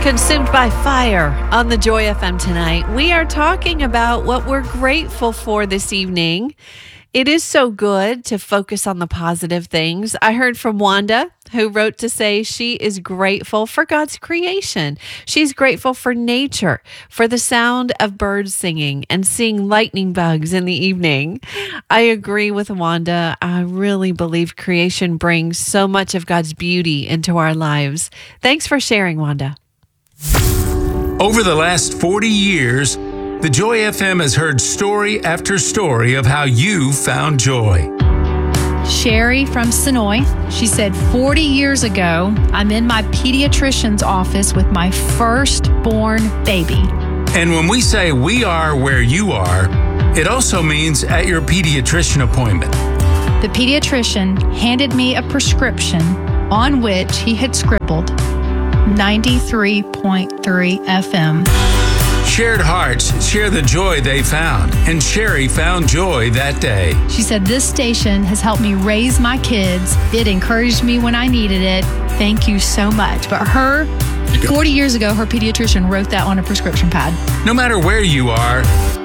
Consumed by Fire on the Joy FM tonight. We are talking about what we're grateful for this evening. It is so good to focus on the positive things. I heard from Wanda, who wrote to say she is grateful for God's creation. She's grateful for nature, for the sound of birds singing and seeing lightning bugs in the evening. I agree with Wanda. I really believe creation brings so much of God's beauty into our lives. Thanks for sharing, Wanda. Over the last 40 years, the Joy FM has heard story after story of how you found joy. Sherry from Sonoy, she said, 40 years ago, I'm in my pediatrician's office with my firstborn baby. And when we say we are where you are, it also means at your pediatrician appointment. The pediatrician handed me a prescription on which he had scribbled 93.3 FM. Shared hearts share the joy they found, and Sherry found joy that day. She said, this station has helped me raise my kids. It encouraged me when I needed it. Thank you so much. But 40 years ago, her pediatrician wrote that on a prescription pad. No matter where you are,